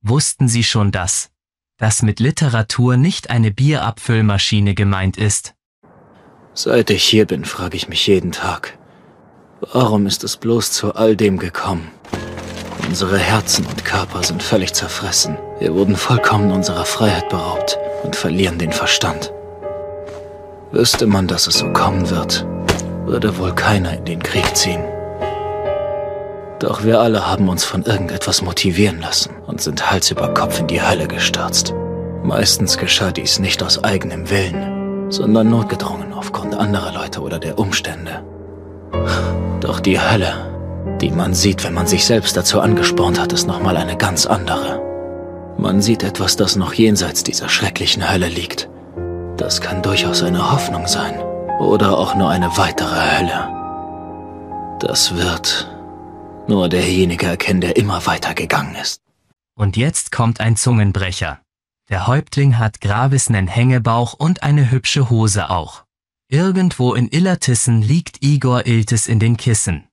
Wussten Sie schon dass mit Literatur nicht eine Bierabfüllmaschine gemeint ist? Seit ich hier bin, frage ich mich jeden Tag, warum ist es bloß zu all dem gekommen? Unsere Herzen und Körper sind völlig zerfressen. Wir wurden vollkommen unserer Freiheit beraubt und verlieren den Verstand. Wüsste man, dass es so kommen wird, würde wohl keiner in den Krieg ziehen. Doch wir alle haben uns von irgendetwas motivieren lassen und sind Hals über Kopf in die Hölle gestürzt. Meistens geschah dies nicht aus eigenem Willen, sondern notgedrungen aufgrund anderer Leute oder der Umstände. Doch die Hölle, die man sieht, wenn man sich selbst dazu angespornt hat, ist nochmal eine ganz andere. Man sieht etwas, das noch jenseits dieser schrecklichen Hölle liegt. Das kann durchaus eine Hoffnung sein oder auch nur eine weitere Hölle. Das wird nur derjenige erkennen, der immer weitergegangen ist. Und jetzt kommt ein Zungenbrecher. Der Häuptling hat Gravis nen Hängebauch und eine hübsche Hose auch. Irgendwo in Illertissen liegt Igor Iltis in den Kissen.